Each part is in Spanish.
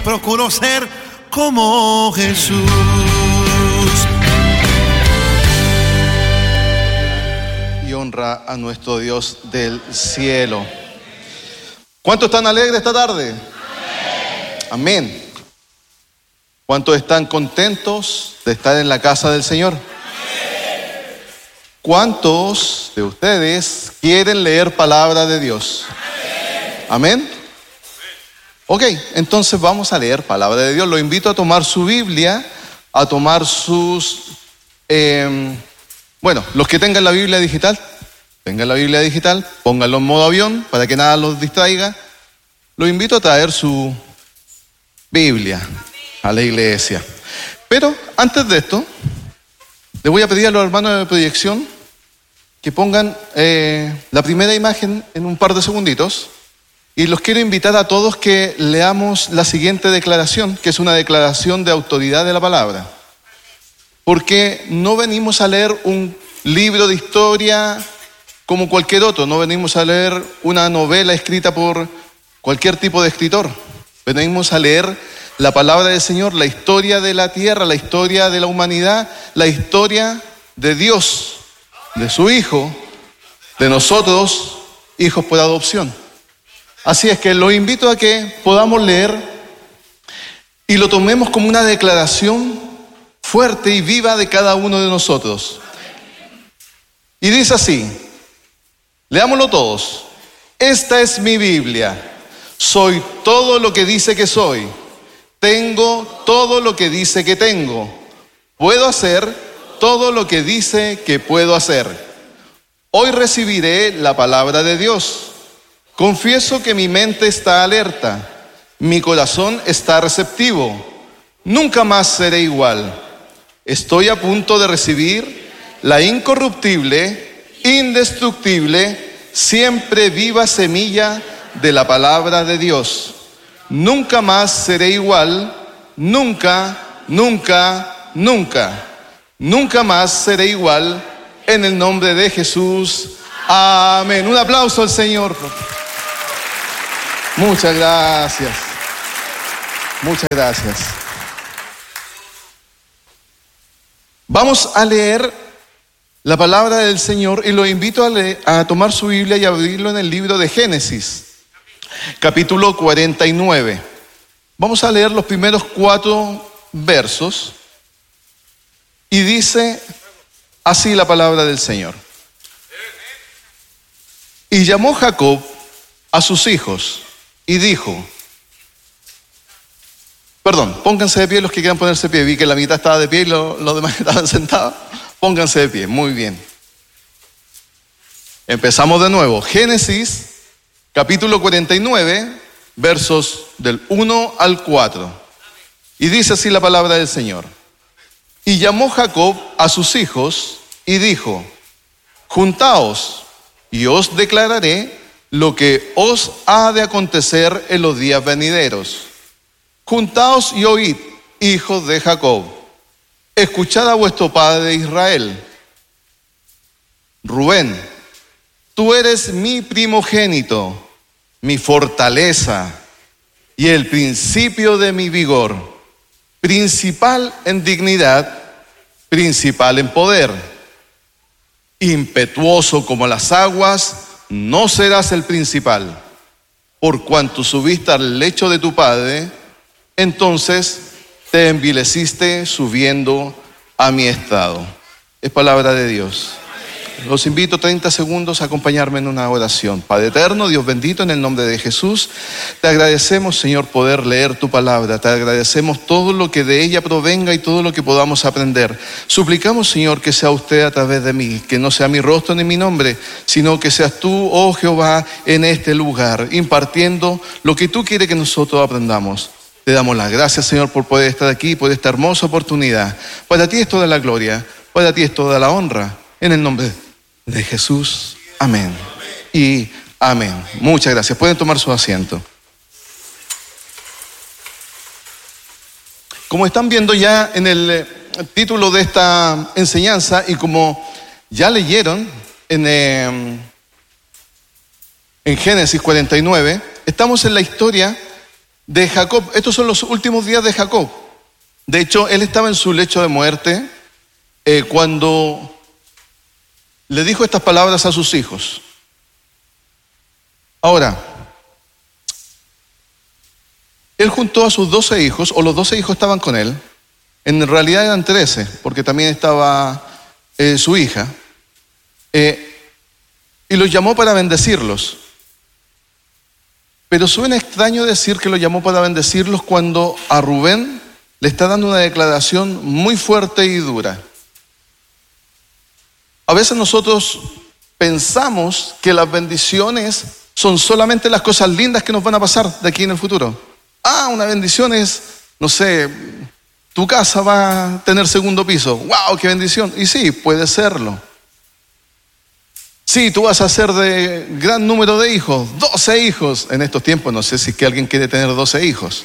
procuro ser como Jesús. Y honra a nuestro Dios del cielo. ¿Cuántos están alegres esta tarde? Amén. ¿Cuántos están contentos de estar en la casa del Señor? ¿Cuántos de ustedes quieren leer palabra de Dios? Amén. Ok, entonces vamos a leer palabra de Dios. Lo invito a tomar su Biblia, a tomar sus... los que tengan la Biblia digital, pónganlo en modo avión para que nada los distraiga. Lo invito a traer su Biblia a la iglesia. Pero antes de esto, le voy a pedir a los hermanos de proyección que pongan la primera imagen en un par de segunditos. Y los quiero invitar a todos que leamos la siguiente declaración, que es una declaración de autoridad de la palabra. Porque no venimos a leer un libro de historia como cualquier otro, no venimos a leer una novela escrita por cualquier tipo de escritor. Venimos a leer la palabra del Señor, la historia de la tierra, la historia de la humanidad, la historia de Dios, de su Hijo, de nosotros, hijos por adopción. Así es que los invito a que podamos leer y lo tomemos como una declaración fuerte y viva de cada uno de nosotros. Y dice así, leámoslo todos. Esta es mi Biblia. Soy todo lo que dice que soy. Tengo todo lo que dice que tengo. Puedo hacer todo lo que dice que puedo hacer. Hoy recibiré la palabra de Dios. Confieso que mi mente está alerta, mi corazón está receptivo. Nunca más seré igual. Estoy a punto de recibir la incorruptible, indestructible, siempre viva semilla de la palabra de Dios. Nunca más seré igual, nunca, nunca, nunca. Nunca más seré igual en el nombre de Jesús. Amén. Un aplauso al Señor. Muchas gracias. Muchas gracias. Vamos a leer la palabra del Señor y lo invito a tomar su Biblia y abrirlo en el libro de Génesis, capítulo 49. Vamos a leer los primeros 4 versos y dice así la palabra del Señor. Y llamó Jacob a sus hijos y dijo, pónganse de pie los que quieran ponerse de pie. Vi que la mitad estaba de pie y los demás estaban sentados. Pónganse de pie, muy bien. Empezamos de nuevo. Génesis, capítulo 49, versos del 1 al 4. Y dice así la palabra del Señor. Y llamó Jacob a sus hijos y dijo, juntaos y os declararé lo que os ha de acontecer en los días venideros. Juntaos y oíd, hijos de Jacob. Escuchad a vuestro padre Israel. Rubén, tú eres mi primogénito, mi fortaleza y el principio de mi vigor, principal en dignidad, principal en poder. Impetuoso como las aguas, no serás el principal. Por cuanto subiste al lecho de tu padre, entonces te envileciste subiendo a mi estrado. Es palabra de Dios. Los invito 30 segundos a acompañarme en una oración. Padre eterno, Dios bendito, en el nombre de Jesús, te agradecemos, Señor, poder leer tu palabra. Te agradecemos todo lo que de ella provenga y todo lo que podamos aprender. Suplicamos, Señor, que sea usted a través de mí, que no sea mi rostro ni mi nombre, sino que seas tú, oh Jehová, en este lugar, impartiendo lo que tú quieres que nosotros aprendamos. Te damos las gracias, Señor, por poder estar aquí, por esta hermosa oportunidad. Para ti es toda la gloria, para ti es toda la honra, en el nombre de Jesús. Amén y amén. Muchas gracias. Pueden tomar su asiento. Como están viendo ya en el título de esta enseñanza y como ya leyeron en Génesis 49, estamos en la historia de Jacob. Estos son los últimos días de Jacob. De hecho, él estaba en su lecho de muerte cuando le dijo estas palabras a sus hijos. Ahora, él juntó a sus 12 hijos, o los 12 hijos estaban con él. En realidad eran 13, porque también estaba su hija. Y los llamó para bendecirlos. Pero suena extraño decir que los llamó para bendecirlos cuando a Rubén le está dando una declaración muy fuerte y dura. A veces nosotros pensamos que las bendiciones son solamente las cosas lindas que nos van a pasar de aquí en el futuro. Una bendición es, no sé, tu casa va a tener segundo piso. ¡Wow, qué bendición! Y sí, puede serlo. Sí, tú vas a ser de gran número de hijos, 12 hijos. En estos tiempos no sé si es que alguien quiere tener 12 hijos.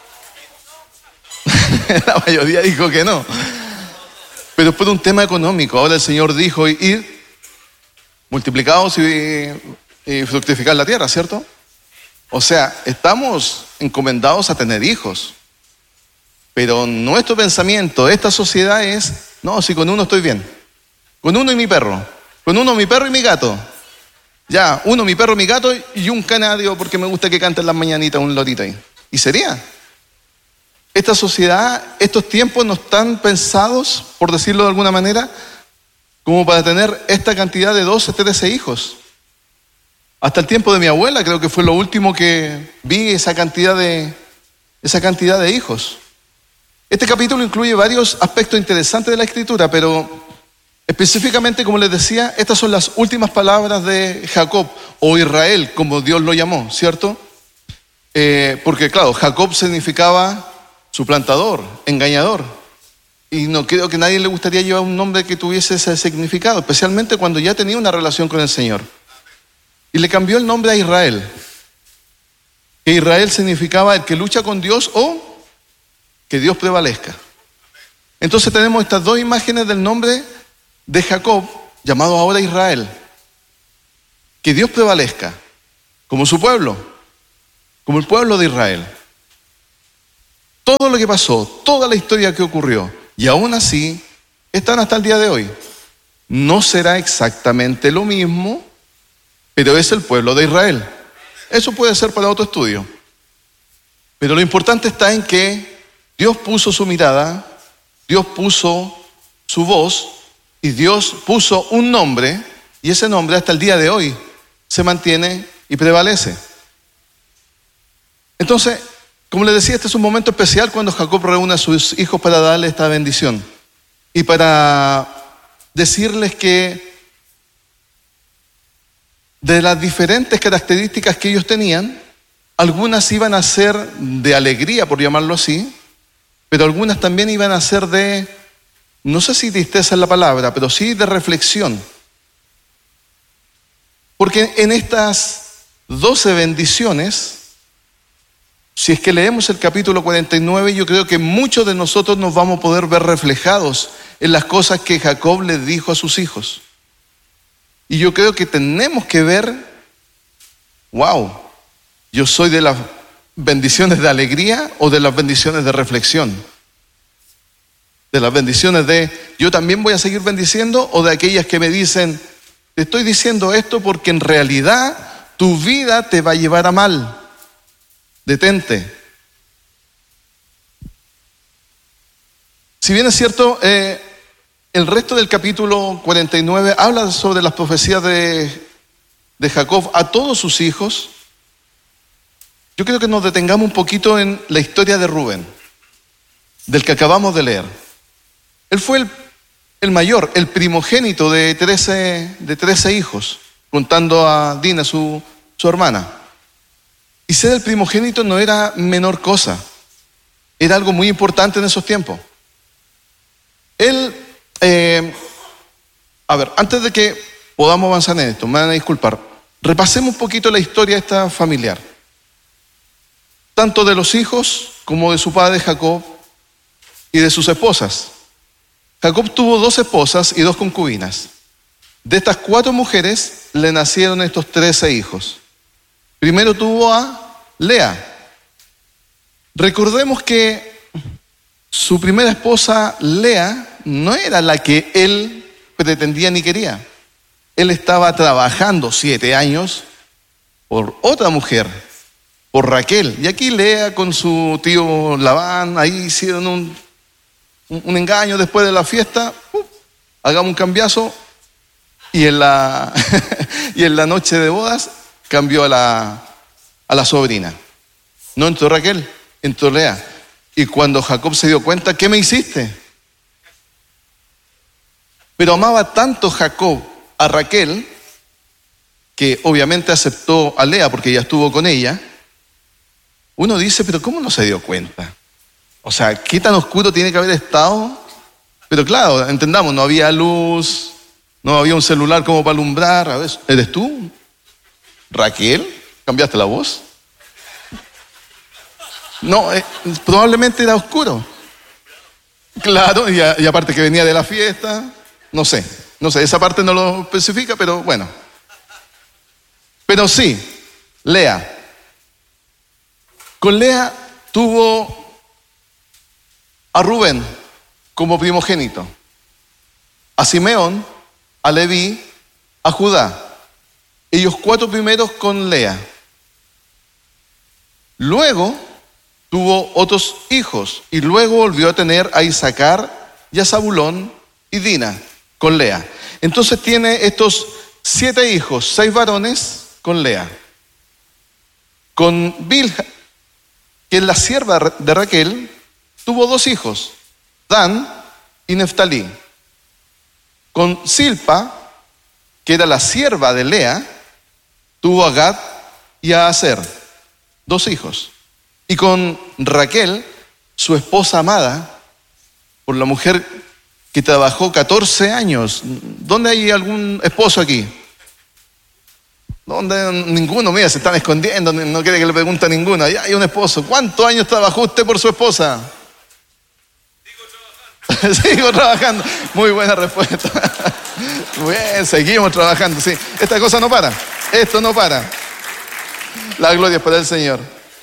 La mayoría dijo que no. Pero por un tema económico. Ahora el Señor dijo ir multiplicados y fructificar la tierra, ¿cierto? O sea, estamos encomendados a tener hijos. Pero nuestro pensamiento, esta sociedad es, no, si con uno estoy bien. Con uno y mi perro. Con uno mi perro y mi gato. Ya, uno mi perro, mi gato y un canario porque me gusta que cante en las mañanitas un lorito ahí. Y sería. Esta sociedad, estos tiempos no están pensados, por decirlo de alguna manera, como para tener esta cantidad de 12, 13 hijos. Hasta el tiempo de mi abuela creo que fue lo último que vi esa cantidad de hijos. Este capítulo incluye varios aspectos interesantes de la Escritura, pero específicamente, como les decía, estas son las últimas palabras de Jacob, o Israel, como Dios lo llamó, ¿cierto? Porque claro, Jacob significaba suplantador, engañador. Y no creo que a nadie le gustaría llevar un nombre que tuviese ese significado, especialmente cuando ya tenía una relación con el Señor. Y le cambió el nombre a Israel. Que Israel significaba el que lucha con Dios o que Dios prevalezca. Entonces tenemos estas dos imágenes del nombre de Jacob, llamado ahora Israel. Que Dios prevalezca, como su pueblo, como el pueblo de Israel. Todo lo que pasó, toda la historia que ocurrió, y aún así están hasta el día de hoy. No será exactamente lo mismo, pero es el pueblo de Israel. Eso puede ser para otro estudio. Pero lo importante está en que Dios puso su mirada, Dios puso su voz y Dios puso un nombre, y ese nombre hasta el día de hoy se mantiene y prevalece. Entonces, como les decía, este es un momento especial cuando Jacob reúne a sus hijos para darle esta bendición y para decirles que de las diferentes características que ellos tenían, algunas iban a ser de alegría, por llamarlo así, pero algunas también iban a ser de, no sé si tristeza es la palabra, pero sí de reflexión. Porque en estas 12 bendiciones, si es que leemos el capítulo 49, yo creo que muchos de nosotros nos vamos a poder ver reflejados en las cosas que Jacob les dijo a sus hijos. Y yo creo que tenemos que ver, wow, yo soy de las bendiciones de alegría o de las bendiciones de reflexión. De las bendiciones de yo también voy a seguir bendiciendo, o de aquellas que me dicen, te estoy diciendo esto porque en realidad tu vida te va a llevar a mal. Detente. Si bien es cierto, el resto del capítulo 49 habla sobre las profecías de Jacob a todos sus hijos. Yo creo que nos detengamos un poquito en la historia de Rubén, del que acabamos de leer. Él fue el mayor, el primogénito de 13 hijos, contando a Dina, su hermana. Y ser el primogénito no era menor cosa, era algo muy importante en esos tiempos. Él, antes de que podamos avanzar en esto, me van a disculpar, repasemos un poquito la historia esta familiar, tanto de los hijos como de su padre Jacob y de sus esposas. Jacob tuvo 2 esposas y 2 concubinas. De estas 4 mujeres le nacieron estos 13 hijos. Primero tuvo a Lea, Recordemos que su primera esposa, Lea, no era la que él pretendía ni quería. Él estaba trabajando 7 años por otra mujer, por Raquel. Y aquí Lea con su tío Labán, ahí hicieron un engaño después de la fiesta. Hagamos un cambiazo. Y en la, y en la noche de bodas cambió a la sobrina. No entró Raquel, entró Lea. Y cuando Jacob se dio cuenta, ¿qué me hiciste? Pero amaba tanto Jacob a Raquel, que obviamente aceptó a Lea porque ya estuvo con ella. Uno dice, pero ¿cómo no se dio cuenta? O sea, ¿qué tan oscuro tiene que haber estado? Pero claro, entendamos, no había luz, no había un celular como para alumbrar. A ver, ¿eres tú? ¿Raquel? ¿Cambiaste la voz? No, probablemente era oscuro. Claro, y aparte que venía de la fiesta, no sé, esa parte no lo especifica, pero bueno. Pero sí, Lea. Con Lea tuvo a Rubén como primogénito, a Simeón, a Leví, a Judá. Ellos 4 primeros con Lea. Luego tuvo otros hijos y luego volvió a tener a Isaacar y a Zabulón y Dina con Lea. Entonces tiene estos 7 hijos, 6 varones con Lea. Con Bilha, que es la sierva de Raquel, tuvo 2 hijos, Dan y Neftalí. Con Silpa, que era la sierva de Lea, tuvo a Gad y a Aser, 2 hijos. Y con Raquel, su esposa amada, por la mujer que trabajó 14 años. ¿Dónde hay algún esposo aquí? ¿Dónde? Ninguno, mira, se están escondiendo, no quiere que le pregunte a ninguno. Allá hay un esposo. ¿Cuántos años trabajó usted por su esposa? Sigo trabajando. Muy buena respuesta. Muy bien, seguimos trabajando, sí. Esta cosa no para. Esto no para. La gloria es para el Señor.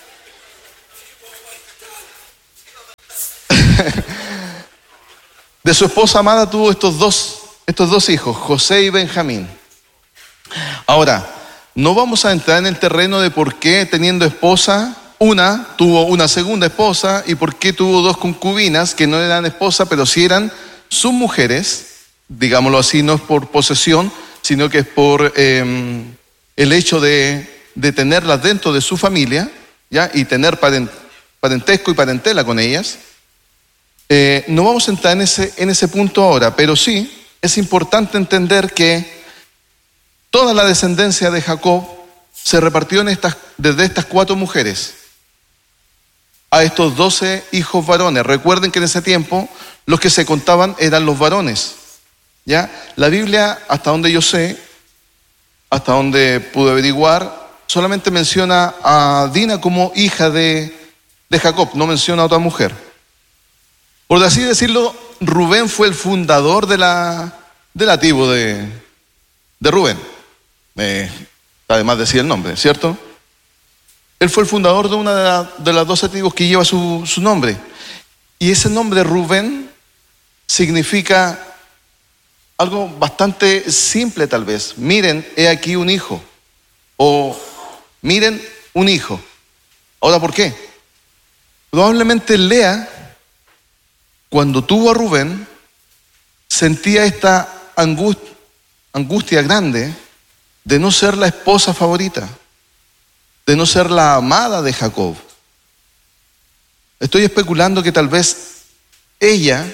De su esposa amada tuvo estos dos hijos, José y Benjamín. Ahora, no vamos a entrar en el terreno de por qué teniendo esposa, tuvo una segunda esposa y por qué tuvo 2 concubinas que no eran esposas, pero sí eran sus mujeres, digámoslo así, no es por posesión, sino que es por el hecho de tenerlas dentro de su familia, ¿ya? Y tener parentesco y parentela con ellas. No vamos a entrar en ese punto ahora, pero sí es importante entender que toda la descendencia de Jacob se repartió desde estas 4 mujeres a estos 12 hijos varones. Recuerden que en ese tiempo los que se contaban eran los varones, ¿ya? La Biblia, hasta donde yo sé, hasta donde pude averiguar, solamente menciona a Dina como hija de Jacob, no menciona a otra mujer. Por así decirlo, Rubén fue el fundador de la tribu de Rubén. Además decía el nombre, ¿cierto? Él fue el fundador de una de las 12 tribus que lleva su nombre. Y ese nombre Rubén significa algo bastante simple tal vez. Miren, he aquí un hijo. O miren, un hijo. Ahora, ¿por qué? Probablemente Lea, cuando tuvo a Rubén, sentía esta angustia grande de no ser la esposa favorita, de no ser la amada de Jacob. Estoy especulando que tal vez ella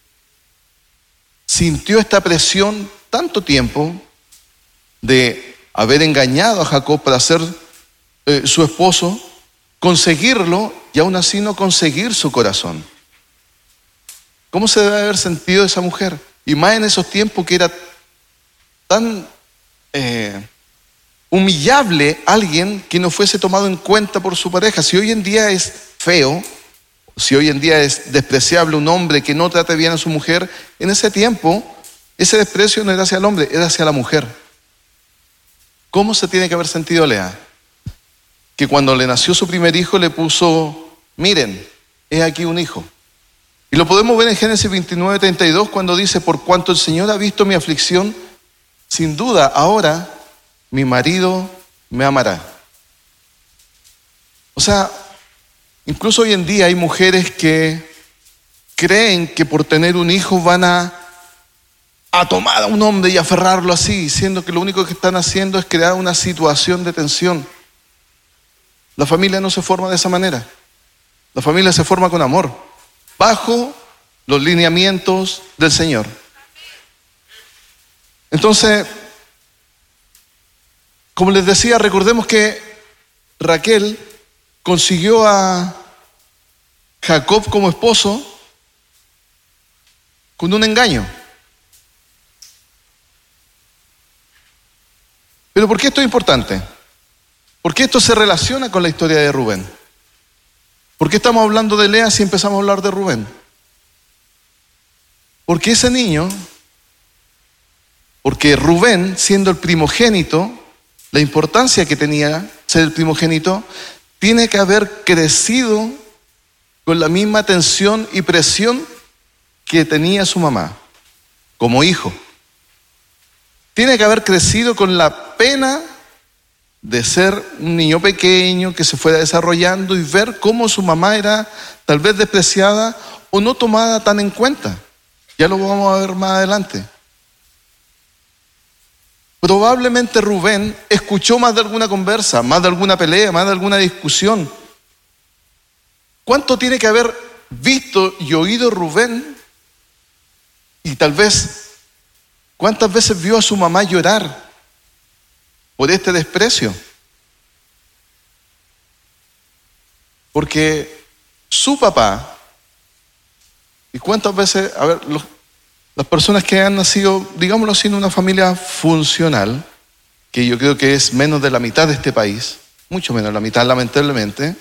sintió esta presión tanto tiempo de haber engañado a Jacob para ser su esposo, conseguirlo y aún así no conseguir su corazón. ¿Cómo se debe haber sentido esa mujer? Y más en esos tiempos que era tan humillable alguien que no fuese tomado en cuenta por su pareja. Si hoy en día es feo, si hoy en día es despreciable un hombre que no trate bien a su mujer, en ese tiempo ese desprecio no era hacia el hombre, era hacia la mujer. ¿Cómo se tiene que haber sentido Lea? Que cuando le nació su primer hijo le puso miren, he aquí un hijo. Y lo podemos ver en Génesis 29:32 cuando dice, por cuanto el Señor ha visto mi aflicción, sin duda ahora mi marido me amará. O sea, incluso hoy en día hay mujeres que creen que por tener un hijo van a tomar a un hombre y aferrarlo así, siendo que lo único que están haciendo es crear una situación de tensión. La familia no se forma de esa manera. La familia se forma con amor, bajo los lineamientos del Señor. Entonces, como les decía, recordemos que Raquel consiguió a Jacob como esposo con un engaño. Pero ¿por qué esto es importante? Porque esto se relaciona con la historia de Rubén. ¿Por qué estamos hablando de Lea si empezamos a hablar de Rubén? Porque ese niño, porque Rubén, siendo el primogénito, la importancia que tenía ser el primogénito, tiene que haber crecido con la misma tensión y presión que tenía su mamá, como hijo. Tiene que haber crecido con la pena de ser un niño pequeño que se fuera desarrollando y ver cómo su mamá era tal vez despreciada o no tomada tan en cuenta. Ya lo vamos a ver más adelante. Probablemente Rubén escuchó más de alguna conversa, más de alguna pelea, más de alguna discusión. ¿Cuánto tiene que haber visto y oído Rubén? Y tal vez, ¿cuántas veces vio a su mamá llorar por este desprecio? Porque su papá, y cuántas veces, a ver, las personas que han nacido, digámoslo así, en una familia funcional, que yo creo que es menos de la mitad de este país, mucho menos de la mitad, lamentablemente,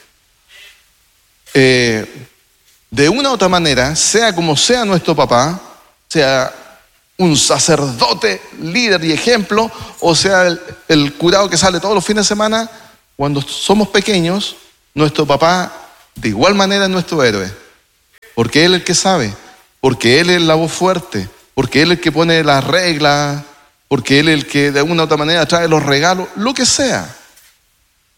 de una u otra manera, sea como sea nuestro papá, sea un sacerdote, líder y ejemplo, o sea el curado que sale todos los fines de semana, cuando somos pequeños, nuestro papá de igual manera es nuestro héroe, porque él es el que sabe, porque él es la voz fuerte, porque él es el que pone las reglas, porque él es el que de alguna u otra manera trae los regalos, lo que sea.